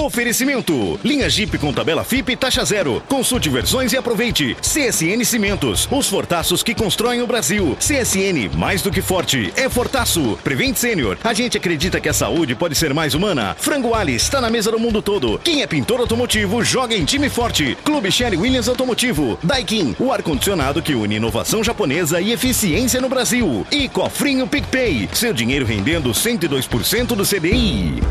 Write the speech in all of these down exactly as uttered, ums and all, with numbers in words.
Oferecimento. Linha Jeep com tabela F I P e taxa zero. Consulte versões e aproveite. C S N Cimentos. Os fortaços que constroem o Brasil. C S N, mais do que forte, é fortaço. Prevent Sênior. A gente acredita que a saúde pode ser mais humana. Frango Ali está na mesa do mundo todo. Quem é pintor automotivo, joga em time forte. Clube Sherry Williams Automotivo. Daikin, o ar-condicionado que une inovação japonesa e eficiência no Brasil. E Cofrinho PicPay. Seu dinheiro rendendo cento e dois por cento do C D I.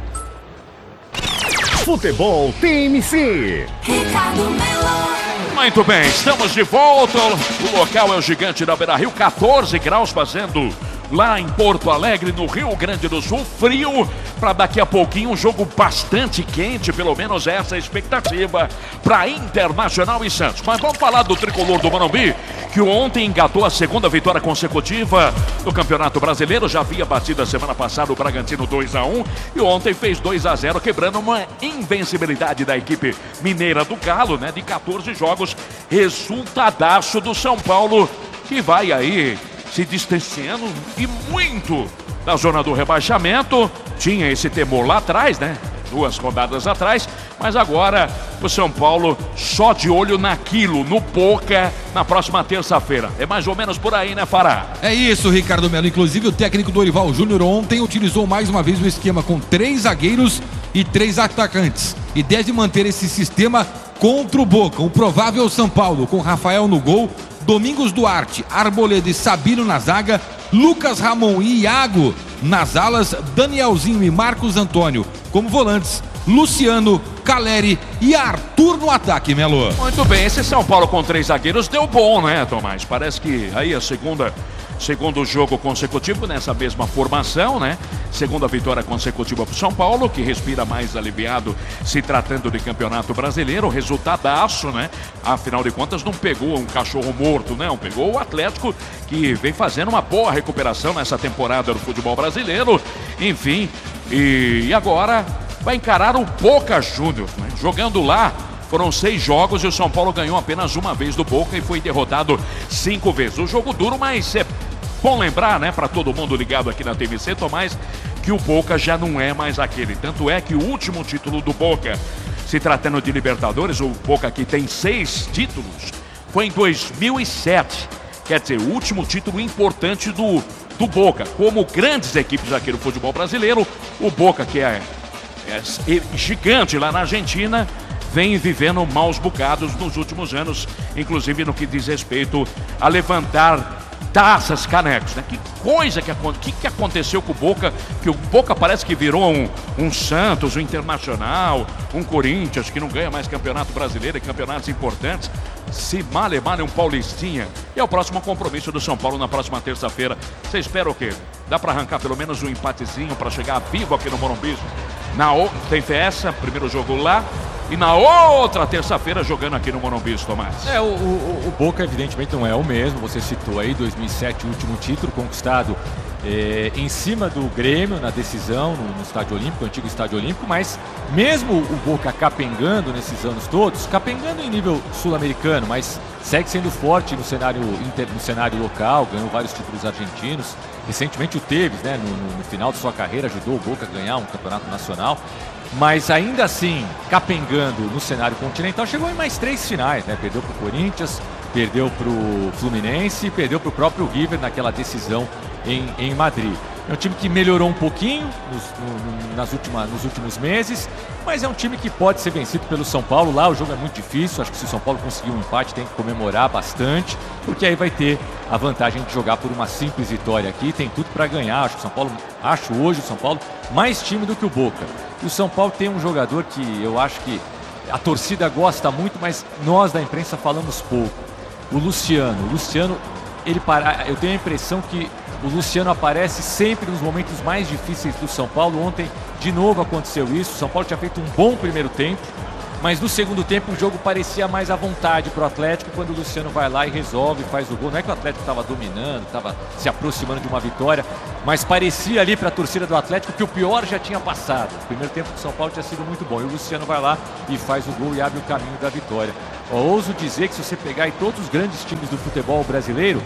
Futebol T M C. Ricardo Melo. Muito bem, estamos de volta. O local é o Gigante da Beira-Rio, catorze graus fazendo lá em Porto Alegre, no Rio Grande do Sul. Frio para daqui a pouquinho, um jogo bastante quente, pelo menos essa é a expectativa para Internacional e Santos. Mas vamos falar do tricolor do Morumbi, que ontem engatou a segunda vitória consecutiva do Campeonato Brasileiro. Já havia batido a semana passada o Bragantino dois a um e ontem fez dois a zero, quebrando uma invencibilidade da equipe mineira do Galo, né, de catorze jogos. Resultadaço do São Paulo, que vai aí se distanciando e muito da zona do rebaixamento. Tinha esse temor lá atrás, né? Duas rodadas atrás, mas agora o São Paulo só de olho naquilo, no Boca, na próxima terça-feira. É mais ou menos por aí, né, Fará? É isso, Ricardo Melo. Inclusive o técnico Dorival Júnior ontem utilizou mais uma vez o esquema com três zagueiros e três atacantes. E deve manter esse sistema contra o Boca. O provável São Paulo, com Rafael no gol, Domingos Duarte, Arboleda e Sabino na zaga, Lucas Ramon e Iago nas alas, Danielzinho e Marcos Antônio como volantes, Luciano, Caleri e Arthur no ataque, Melo. Muito bem, esse São Paulo com três zagueiros deu bom, né, Tomás? Parece que aí a segunda... Segundo jogo consecutivo nessa mesma formação, né? Segunda vitória consecutiva para o São Paulo, que respira mais aliviado se tratando de Campeonato Brasileiro. Resultadaço, né? Afinal de contas, não pegou um cachorro morto, não. Pegou o Atlético, que vem fazendo uma boa recuperação nessa temporada do futebol brasileiro. Enfim, e, e agora vai encarar o Boca Juniors, né? Jogando lá. Foram seis jogos e o São Paulo ganhou apenas uma vez do Boca e foi derrotado cinco vezes. O jogo duro, mas é bom lembrar, né, para todo mundo ligado aqui na T V C, Tomás, que o Boca já não é mais aquele. Tanto é que o último título do Boca, se tratando de Libertadores, o Boca que tem seis títulos, foi em dois mil e sete. Quer dizer, o último título importante do, do Boca. Como grandes equipes aqui do futebol brasileiro, o Boca, que é, é gigante lá na Argentina, vem vivendo maus bocados nos últimos anos, inclusive no que diz respeito a levantar taças, canecos, né? Que coisa que, que, que aconteceu com o Boca, que o Boca parece que virou um, um Santos, um Internacional, um Corinthians, que não ganha mais campeonato brasileiro e campeonatos importantes. Se male, male um Paulistinha. E é o próximo compromisso do São Paulo na próxima terça-feira. Você espera o quê? Dá para arrancar pelo menos um empatezinho para chegar vivo aqui no Morumbi? Na o... Tem festa, primeiro jogo lá. E na outra terça-feira jogando aqui no Morumbi, Tomás. É, o, o, o Boca evidentemente não é o mesmo. Você citou aí, dois mil e sete, o último título conquistado é, em cima do Grêmio na decisão no, no Estádio Olímpico, o antigo Estádio Olímpico. Mas mesmo o Boca capengando nesses anos todos, capengando em nível sul-americano, mas segue sendo forte no cenário, inter, no cenário local, ganhou vários títulos argentinos. Recentemente o Tevez, né, no, no, no final de sua carreira, ajudou o Boca a ganhar um campeonato nacional. Mas ainda assim, capengando no cenário continental, chegou em mais três finais, né? Perdeu para o Corinthians, perdeu para o Fluminense e perdeu para o próprio River naquela decisão em, em Madrid. É um time que melhorou um pouquinho nos, no, nas última, nos últimos meses, mas é um time que pode ser vencido pelo São Paulo. Lá o jogo é muito difícil, acho que se o São Paulo conseguir um empate tem que comemorar bastante, porque aí vai ter a vantagem de jogar por uma simples vitória aqui, tem tudo para ganhar. Acho que o São Paulo, acho hoje o São Paulo mais time do que o Boca. E o São Paulo tem um jogador que eu acho que a torcida gosta muito, mas nós da imprensa falamos pouco. O Luciano. O Luciano, ele para... eu tenho a impressão que o Luciano aparece sempre nos momentos mais difíceis do São Paulo. Ontem, de novo, aconteceu isso. O São Paulo tinha feito um bom primeiro tempo, mas no segundo tempo o jogo parecia mais à vontade para o Atlético quando o Luciano vai lá e resolve, faz o gol. Não é que o Atlético estava dominando, estava se aproximando de uma vitória, mas parecia ali para a torcida do Atlético que o pior já tinha passado. O primeiro tempo do São Paulo tinha sido muito bom e o Luciano vai lá e faz o gol e abre o caminho da vitória. Eu ouso dizer que se você pegar em todos os grandes times do futebol brasileiro,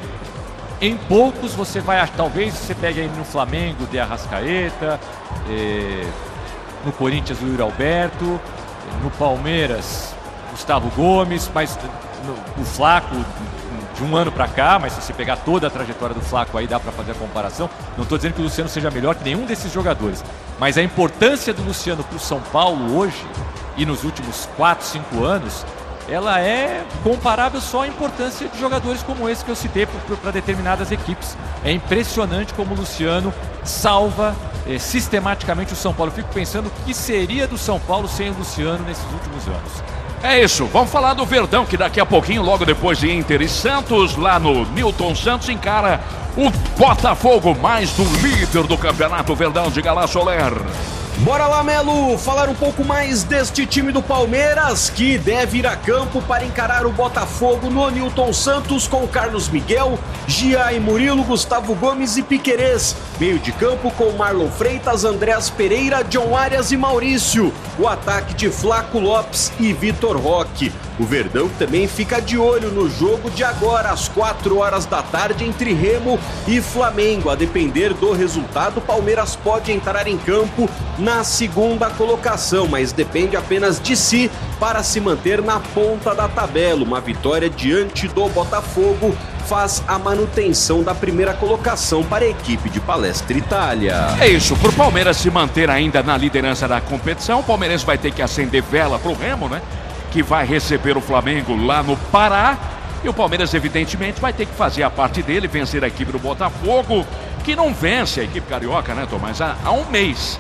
em poucos você vai, talvez você pegue aí no Flamengo, de Arrascaeta, é... no Corinthians o Yuri Alberto, no Palmeiras Gustavo Gomes, mas no, o Flaco de um ano para cá, mas se você pegar toda a trajetória do Flaco aí dá para fazer a comparação. Não estou dizendo que o Luciano seja melhor que nenhum desses jogadores, mas a importância do Luciano para o São Paulo hoje e nos últimos quatro, cinco anos, ela é comparável só à importância de jogadores como esse que eu citei para determinadas equipes. É impressionante como o Luciano salva eh, sistematicamente o São Paulo. Eu fico pensando o que seria do São Paulo sem o Luciano nesses últimos anos. É isso, vamos falar do Verdão, que daqui a pouquinho, logo depois de Inter e Santos, lá no Newton Santos, encara o Botafogo, mais do líder do campeonato. Verdão, diga lá, Soler. Bora lá, Melo, falar um pouco mais deste time do Palmeiras, que deve ir a campo para encarar o Botafogo no Newton Santos com Carlos Miguel, Gia e Murilo, Gustavo Gomes e Piquerez. Meio de campo com Marlon Freitas, Andrés Pereira, John Arias e Maurício. O ataque de Flaco Lopes e Vitor Roque. O Verdão também fica de olho no jogo de agora, às quatro horas da tarde, entre Remo e Flamengo. A depender do resultado, o Palmeiras pode entrar em campo na segunda colocação, mas depende apenas de si para se manter na ponta da tabela. Uma vitória diante do Botafogo faz a manutenção da primeira colocação para a equipe de Palestra Itália. É isso, para o Palmeiras se manter ainda na liderança da competição, o Palmeiras vai ter que acender vela para o Remo, né? Que vai receber o Flamengo lá no Pará. E o Palmeiras, evidentemente, vai ter que fazer a parte dele, vencer a equipe do Botafogo, que não vence a equipe carioca, né, Tomás? Há, há um mês.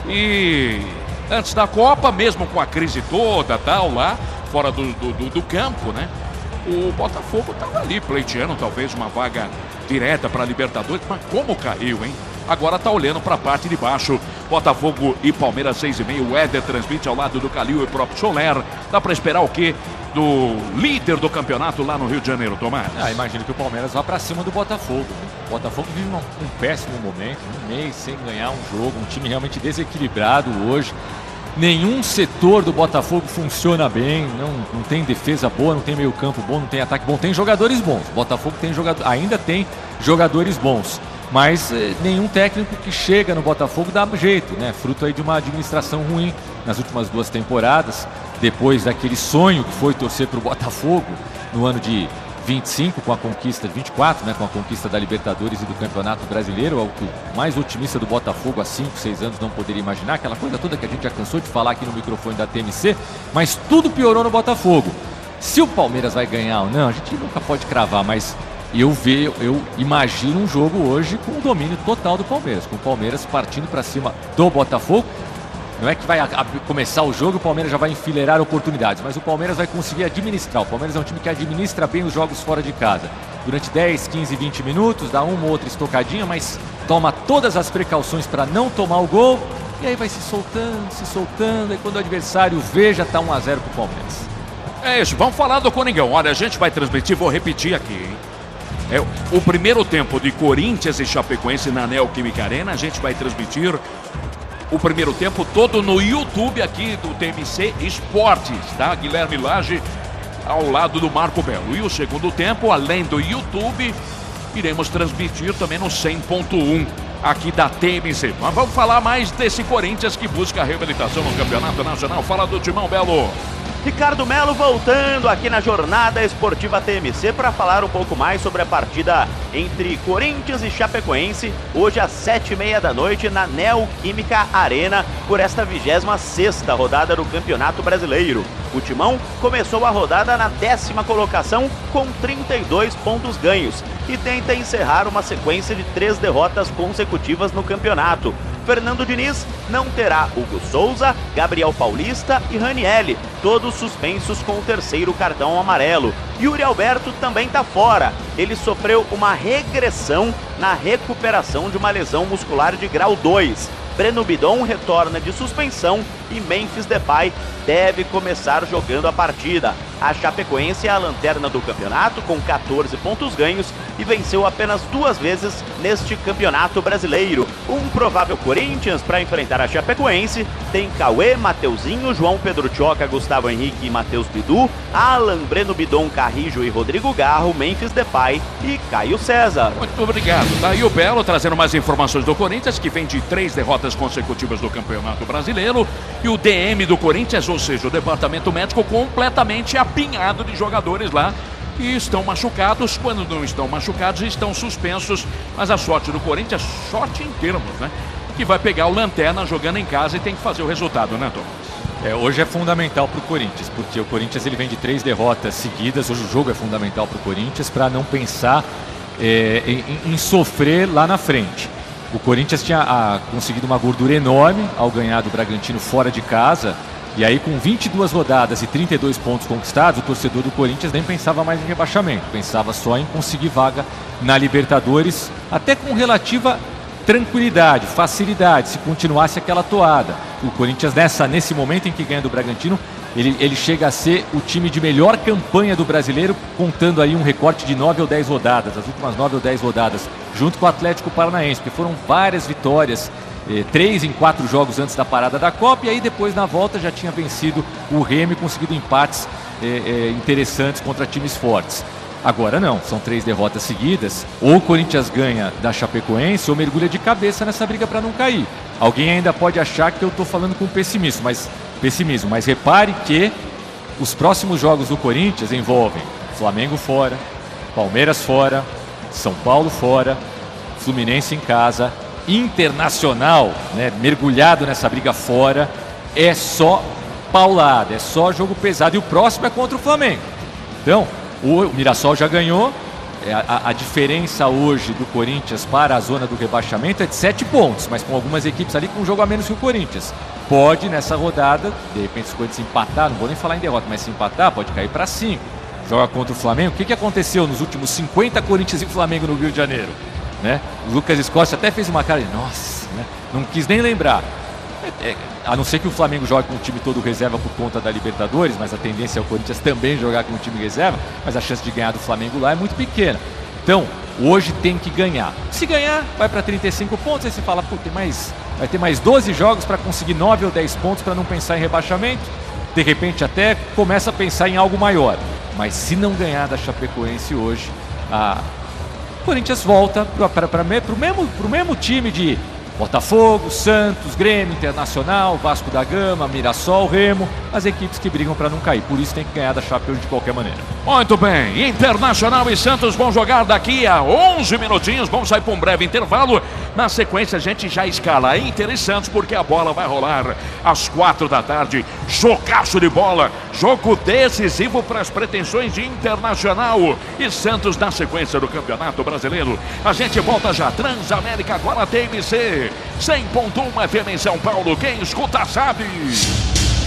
E antes da Copa, mesmo com a crise toda, tal, lá, fora do, do, do campo, né? O Botafogo estava ali pleiteando talvez uma vaga direta para a Libertadores, mas como caiu, hein? Agora está olhando para a parte de baixo. Botafogo e Palmeiras seis e meio. O Éder transmite ao lado do Calil e o próprio Soler. Dá para esperar o quê do líder do campeonato lá no Rio de Janeiro, Tomás? Ah, imagino que o Palmeiras vá para cima do Botafogo. O Botafogo vive um, um péssimo momento, um mês sem ganhar um jogo, um time realmente desequilibrado hoje. Nenhum setor do Botafogo funciona bem, não, não tem defesa boa, não tem meio campo bom, não tem ataque bom. Tem jogadores bons, o Botafogo tem jogador, ainda tem jogadores bons. Mas eh, nenhum técnico que chega no Botafogo dá jeito, né? Fruto aí de uma administração ruim nas últimas duas temporadas, depois daquele sonho que foi torcer para o Botafogo no ano de vinte e cinco, com a conquista de vinte e quatro, né? Com a conquista da Libertadores e do Campeonato Brasileiro, algo que o mais otimista do Botafogo há cinco, seis anos não poderia imaginar, aquela coisa toda que a gente já cansou de falar aqui no microfone da T M C, mas tudo piorou no Botafogo. Se o Palmeiras vai ganhar ou não, a gente nunca pode cravar, mas Eu, vejo, eu imagino um jogo hoje com o domínio total do Palmeiras, com o Palmeiras partindo para cima do Botafogo. Não é que vai a, a, começar o jogo e o Palmeiras já vai enfileirar oportunidades, mas o Palmeiras vai conseguir administrar. O Palmeiras é um time que administra bem os jogos fora de casa. Durante dez, quinze, vinte minutos, dá uma ou outra estocadinha, mas toma todas as precauções para não tomar o gol. E aí vai se soltando, se soltando, e quando o adversário vê, já está um a zero para o Palmeiras. É isso, vamos falar do Coringão. Olha, a gente vai transmitir, vou repetir aqui, hein? É o primeiro tempo de Corinthians e Chapecoense na Neoquímica Arena. A gente vai transmitir o primeiro tempo todo no YouTube aqui do T M C Esportes, tá? Guilherme Lage ao lado do Marco Belo. E o segundo tempo, além do YouTube, iremos transmitir também no cem ponto um aqui da T M C. Mas vamos falar mais desse Corinthians que busca a reabilitação no Campeonato Nacional. Fala do Timão, Belo. Ricardo Melo voltando aqui na Jornada Esportiva T M C para falar um pouco mais sobre a partida entre Corinthians e Chapecoense, hoje às sete e meia da noite na Neoquímica Arena, por esta vigésima sexta rodada do Campeonato Brasileiro. O Timão começou a rodada na décima colocação com trinta e dois pontos ganhos e tenta encerrar uma sequência de três derrotas consecutivas no campeonato. Fernando Diniz não terá Hugo Souza, Gabriel Paulista e Ranielli, todos suspensos com o terceiro cartão amarelo. Yuri Alberto também está fora. Ele sofreu uma regressão na recuperação de uma lesão muscular de grau dois. Breno Bidon retorna de suspensão e Memphis Depay deve começar jogando a partida. A Chapecoense é a lanterna do campeonato com quatorze pontos ganhos e venceu apenas duas vezes neste campeonato brasileiro. Um provável Corinthians para enfrentar a Chapecoense tem Cauê, Mateuzinho, João Pedro Tchoca, Gustavo Henrique e Matheus Bidu, Alan, Breno Bidon, Carrijo e Rodrigo Garro, Memphis Depay e Caio César. Muito obrigado. Daí o Belo trazendo mais informações do Corinthians, que vem de três derrotas consecutivas do Campeonato Brasileiro, e o D M do Corinthians, ou seja, o departamento médico, completamente apinhado de jogadores lá que estão machucados. Quando não estão machucados, estão suspensos. Mas a sorte do Corinthians, sorte em termos, né? Que vai pegar o Lanterna jogando em casa e tem que fazer o resultado, né, Tom? É, hoje é fundamental para o Corinthians, porque o Corinthians ele vem de três derrotas seguidas. Hoje o jogo é fundamental para o Corinthians para não pensar é, em, em sofrer lá na frente. O Corinthians tinha a, conseguido uma gordura enorme ao ganhar do Bragantino fora de casa. E aí, com vinte e duas rodadas e trinta e dois pontos conquistados, o torcedor do Corinthians nem pensava mais em rebaixamento, pensava só em conseguir vaga na Libertadores, até com relativa tranquilidade, facilidade, se continuasse aquela toada. O Corinthians, nessa, nesse momento em que ganha do Bragantino, ele, ele chega a ser o time de melhor campanha do brasileiro, contando aí um recorte de nove ou dez rodadas, as últimas nove ou dez rodadas, junto com o Atlético Paranaense, porque foram várias vitórias. Eh, três em quatro jogos antes da parada da Copa, e aí depois na volta já tinha vencido o Remo e conseguido empates eh, eh, interessantes contra times fortes. Agora não, são três derrotas seguidas, ou o Corinthians ganha da Chapecoense ou mergulha de cabeça nessa briga para não cair. Alguém ainda pode achar que eu estou falando com pessimismo, mas, pessimismo, mas repare que os próximos jogos do Corinthians envolvem Flamengo fora, Palmeiras fora, São Paulo fora, Fluminense em casa, Internacional, né, mergulhado nessa briga fora. É só paulada, é só jogo pesado, e o próximo é contra o Flamengo. Então, o Mirassol já ganhou. A, a diferença hoje do Corinthians para a zona do rebaixamento é de sete pontos, mas com algumas equipes ali com um jogo a menos que o Corinthians. Pode, nessa rodada, de repente se o Corinthians empatar, não vou nem falar em derrota, mas se empatar, pode cair para cinco. Joga contra o Flamengo. O que, que aconteceu nos últimos cinquenta Corinthians e Flamengo no Rio de Janeiro? Né? O Lucas Escócia até fez uma cara de nossa, né? Não quis nem lembrar. É, é, a não ser que o Flamengo jogue com o time todo reserva por conta da Libertadores, mas a tendência é o Corinthians também jogar com o time reserva, mas a chance de ganhar do Flamengo lá é muito pequena. Então, hoje tem que ganhar. Se ganhar, vai para trinta e cinco pontos, aí você fala, pô, tem mais, vai ter mais doze jogos para conseguir nove ou dez pontos para não pensar em rebaixamento. De repente até começa a pensar em algo maior. Mas se não ganhar da Chapecoense hoje, a o Corinthians volta para o mesmo, mesmo time de Botafogo, Santos, Grêmio, Internacional, Vasco da Gama, Mirassol, Remo, as equipes que brigam para não cair. Por isso tem que ganhar da Chape hoje de qualquer maneira. Muito bem, Internacional e Santos vão jogar daqui a onze minutinhos. Vamos sair para um breve intervalo. Na sequência a gente já escala Inter e Santos, porque a bola vai rolar às quatro da tarde. Jogaço de bola, jogo decisivo para as pretensões de Internacional e Santos na sequência do Campeonato Brasileiro. A gente volta já. Transamérica agora T M C cem ponto um F M em São Paulo. Quem escuta sabe.